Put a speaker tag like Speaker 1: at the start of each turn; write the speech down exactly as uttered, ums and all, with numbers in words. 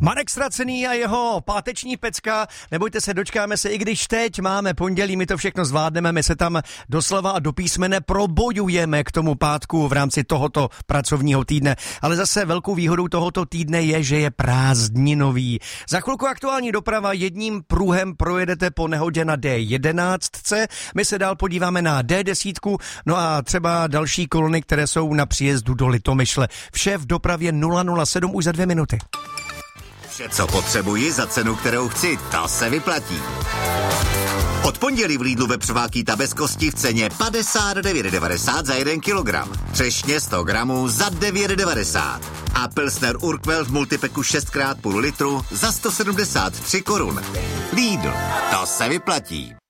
Speaker 1: Marek Ztracený a jeho páteční pecka, nebojte se, dočkáme se, i když teď máme pondělí, my to všechno zvládneme, my se tam doslova a do písmene probojujeme k tomu pátku v rámci tohoto pracovního týdne, ale zase velkou výhodou tohoto týdne je, že je prázdninový. Za chvilku aktuální doprava, jedním pruhem projedete po nehodě na D jedenáct, my se dál podíváme na D deset, no a třeba další kolony, které jsou na příjezdu do Litomyšle. Vše v dopravě nula nula sedm už za dvě minuty.
Speaker 2: Vše, co potřebuji za cenu, kterou chci, to se vyplatí. Od pondělí v Lidlu vepřová kýta bez kosti v ceně padesát devět devadesát za jeden kilogram. Třešně sto gramů za devět devadesát. A Pilsner Urquell v multipeku šest krát půl litru za sto sedmdesát tři korun. Lidl, to se vyplatí.